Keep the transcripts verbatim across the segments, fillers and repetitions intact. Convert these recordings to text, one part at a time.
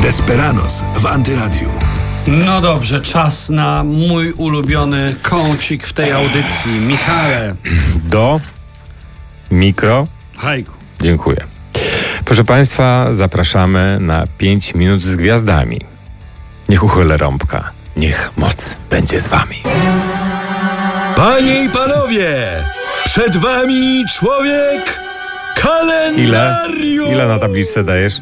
Desperados w Antyradiu. No dobrze, czas na mój ulubiony kącik w tej audycji. Michale. Do mikro. Hajku. Dziękuję. Proszę Państwa, zapraszamy na pięć minut z gwiazdami. Niech uchylę rąbka. Niech moc będzie z Wami. Panie i panowie, przed Wami człowiek kalendarium. Ile? Ile na tabliczce dajesz?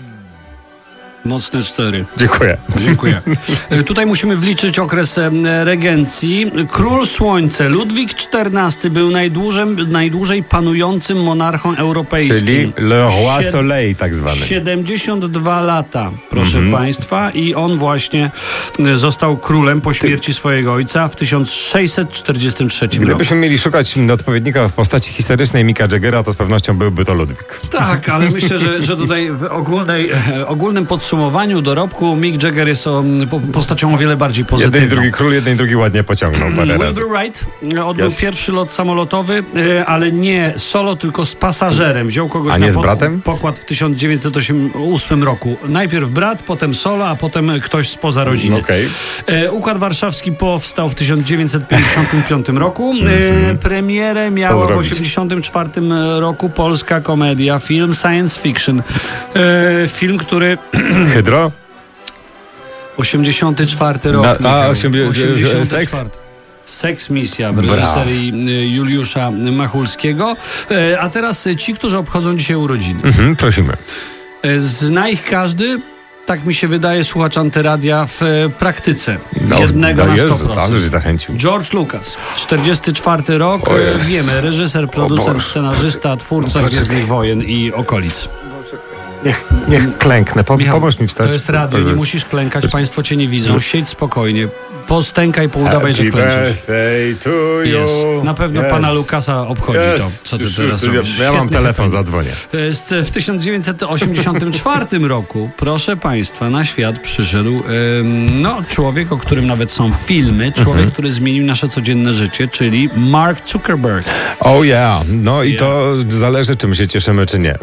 Mocne cztery. Dziękuję. Dziękuję. Tutaj musimy wliczyć okres regencji. Król Słońce Ludwik czternasty był najdłużej, najdłużej panującym monarchą europejskim. Czyli Le Roi Sied- Soleil tak zwany. siedemdziesiąt dwa lata, proszę Mhm. Państwa. I on właśnie został królem po śmierci swojego ojca w tysiąc sześćset czterdziestym trzecim roku. Gdybyśmy mieli szukać odpowiednika w postaci historycznej Micka Jaggera, to z pewnością byłby to Ludwik. Tak, ale myślę, że, że tutaj w ogólnej, ogólnym podsumowaniu dorobku Mick Jagger jest o, po, postacią o wiele bardziej pozytywną. Jeden i drugi król, jeden i drugi ładnie pociągnął parę razy. Wilbur Wright odbył Yes. pierwszy lot samolotowy, e, ale nie solo, tylko z pasażerem. Wziął kogoś A na nie z po- bratem? pokład w tysiąc dziewięćset ósmym roku. Najpierw brat, potem solo, a potem ktoś spoza rodziny. Okej. E, Układ Warszawski powstał w tysiąc dziewięćset pięćdziesiątym piątym roku. E, premierę miała w zrobić? osiemdziesiątym czwartym roku polska komedia, film science fiction. E, film, który... Hydro? osiemdziesiąty czwarty rok. Na- a, Michał. osiemdziesiąty osiemdziesiąty seks? czwarty. Seks Misja w Brawo. reżyserii y, Juliusza Machulskiego. E, A teraz y, ci, którzy obchodzą dzisiaj urodziny. Mhm, prosimy. E, Zna ich każdy, tak mi się wydaje, słuchacz Antyradia w e, praktyce. Jednego no na Jezu, sto procent. ależ zachęcił. George Lucas, czterdziesty czwarty rok, O e, Jezu. wiemy, reżyser, producent, Boże. scenarzysta, twórca Boże. Gwiezdnych Wojen i okolic. Niech, niech klęknę, po, Michał, pomóż mi wstać. to jest radio, nie musisz klękać, państwo cię nie widzą, siedź spokojnie, postękaj, poudawaj, że Happy klęczysz. birthday to you. Jest. Na pewno Yes. pana Lukasa obchodzi Yes. to, co ty Już, teraz już, robisz. Ja, ja mam Świetny telefon, happening. zadzwonię. Jest w tysiąc dziewięćset osiemdziesiątym czwartym roku, proszę państwa, na świat przyszedł ym, no, człowiek, o którym nawet są filmy, człowiek, Mhm. który zmienił nasze codzienne życie, czyli Mark Zuckerberg. Oh yeah. No i Yeah. to zależy, czy my się cieszymy, czy nie.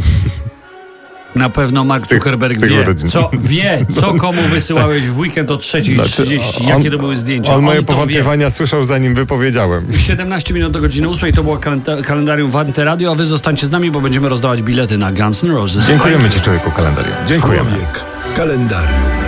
Na pewno Mark tych- Zuckerberg tych wie, urodzin. co, wie, co komu wysyłałeś w weekend o trzeciej trzydzieści, Znaczy, on- jakie to były zdjęcia. On moje to wie. powątpiewania słyszał, zanim wypowiedziałem. siedemnaście minut do godziny ósmej to było kalenda- kalendarium w Antyradio, a wy zostańcie z nami, bo będziemy rozdawać bilety na Guns N' Roses. Dziękujemy Ci, człowieku kalendarium. Dziękujemy. Człowiek kalendarium.